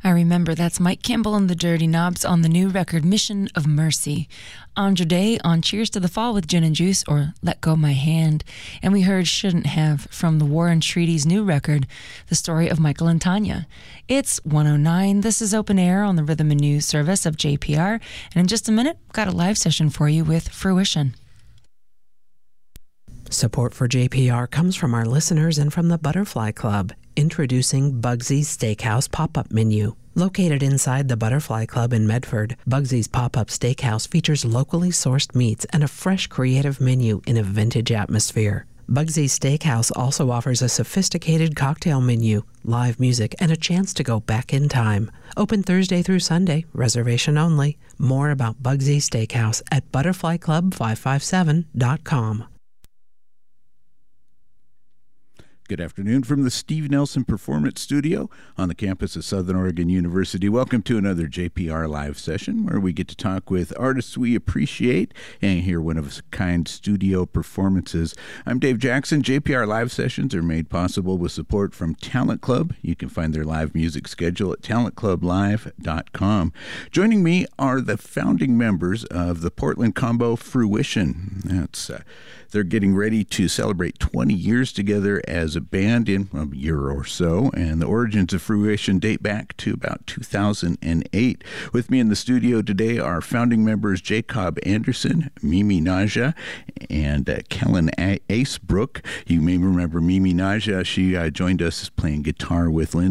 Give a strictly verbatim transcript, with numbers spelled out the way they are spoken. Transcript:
I remember that's Mike Campbell and the Dirty Knobs on the new record Mission of Mercy. Andra Day on Cheers to the Fall with Gin and Juice, or Let Go My Hand. And we heard Shouldn't Have from the War and Treaty's new record, The Story of Michael and Tanya. It's one oh nine. This is Open Air on the Rhythm and News service of J P R. And in just a minute, we've got a live session for you with Fruition. Support for J P R comes from our listeners and from the Butterfly Club. Introducing Bugsy's Steakhouse Pop-Up Menu. Located inside the Butterfly Club in Medford, Bugsy's Pop-Up Steakhouse features locally sourced meats and a fresh, creative menu in a vintage atmosphere. Bugsy's Steakhouse also offers a sophisticated cocktail menu, live music, and a chance to go back in time. Open Thursday through Sunday, reservation only. More about Bugsy's Steakhouse at butterfly club five five seven dot com. Good afternoon from the Steve Nelson Performance Studio on the campus of Southern Oregon University. Welcome to another J P R live session where we get to talk with artists we appreciate and hear one-of-a-kind studio performances. I'm Dave Jackson. J P R live sessions are made possible with support from Talent Club. You can find their live music schedule at talent club live dot com. Joining me are the founding members of the Portland combo Fruition. That's uh, they're getting ready to celebrate twenty years together as a band in a year or so, and the origins of Fruition date back to about two thousand eight. With me in the studio today are founding members Jacob Anderson, Mimi Naja, and uh, Kellen A- Acebrook. You may remember Mimi Naja. She uh, joined us playing guitar with Lynn